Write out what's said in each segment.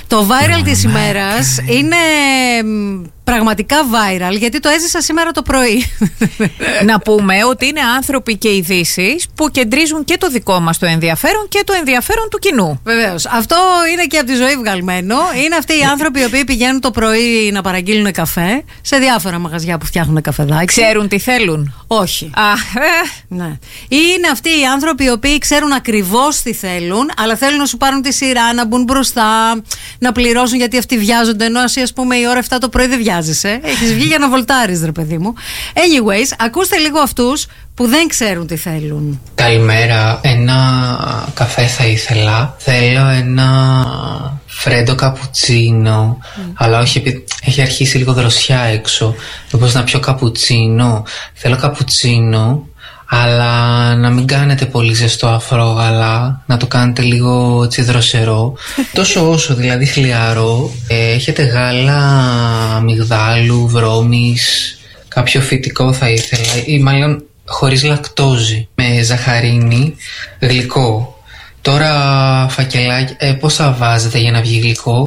Το viral της ημέρας είναι πραγματικά viral, γιατί το έζησα σήμερα το πρωί. Να πούμε ότι είναι άνθρωποι και ειδήσεις που κεντρίζουν και το δικό μας το ενδιαφέρον και το ενδιαφέρον του κοινού. Βεβαίως. Αυτό είναι και από τη ζωή βγαλμένο. Είναι αυτοί οι άνθρωποι οι οποίοι πηγαίνουν το πρωί να παραγγείλουν καφέ σε διάφορα μαγαζιά που φτιάχνουν καφεδάκι. Ξέρουν τι θέλουν? Όχι. Ναι. Είναι αυτοί οι άνθρωποι οι οποίοι ξέρουν ακριβώς τι θέλουν, αλλά θέλουν να σου πάρουν τη σειρά, να μπουν μπροστά, να πληρώσουν γιατί αυτοί βιάζονται. Ενώ εσύ, ας πούμε, η ώρα 7 το πρωί δεν βιάζεσαι. Έχεις βγει για να βολτάρεις, ρε παιδί μου. Anyways, ακούστε λίγο αυτούς που δεν ξέρουν τι θέλουν. Καλημέρα. Ένα καφέ θα ήθελα. Θέλω ένα φρέντο καπουτσίνο. Αλλά όχι, επειδή έχει αρχίσει λίγο δροσιά έξω. Μήπως να πιω καπουτσίνο. Θέλω καπουτσίνο, αλλά να μην κάνετε πολύ ζεστό αφρόγαλα, να το κάνετε λίγο έτσι δροσερό. Τόσο όσο δηλαδή χλιαρό. Έχετε γάλα αμυγδάλου, βρώμης, κάποιο φυτικό θα ήθελα, ή μάλλον χωρίς λακτόζη, με ζαχαρίνη, γλυκό. Τώρα φακελάκι, πόσα βάζετε για να βγει γλυκό?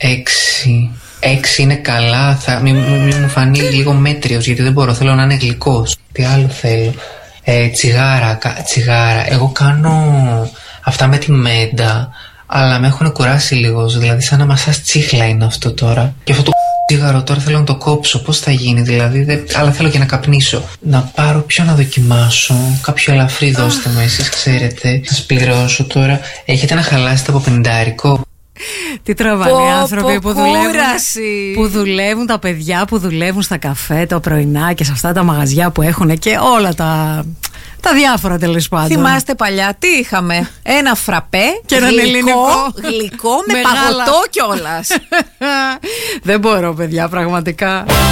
6 είναι καλά, μην μου φανεί λίγο μέτριος, γιατί δεν μπορώ, θέλω να είναι γλυκός. Τι άλλο θέλω? Τσιγάρα. Εγώ κάνω αυτά με τη μέντα, αλλά με έχουν κουράσει λίγο. Δηλαδή, σαν να μασάς τσίχλα είναι αυτό τώρα. Και αυτό το τσιγάρο τώρα θέλω να το κόψω. Πώς θα γίνει, δηλαδή? Αλλά θέλω και να καπνίσω. Να πάρω, ποιο να δοκιμάσω? Κάποιο ελαφρύ δώστε μου, εσείς ξέρετε. Να σας πληρώσω τώρα. Έχετε να χαλάσετε από 50? Τι τραβάνε οι άνθρωποι που δουλεύουν, τα παιδιά που δουλεύουν στα καφέ τα πρωινά και σε αυτά τα μαγαζιά που έχουν και όλα τα διάφορα, τέλος πάντων. Θυμάστε παλιά τι είχαμε? Ένα φραπέ και έναν γλυκό με παγωτό κιόλας. Δεν μπορώ, παιδιά, πραγματικά.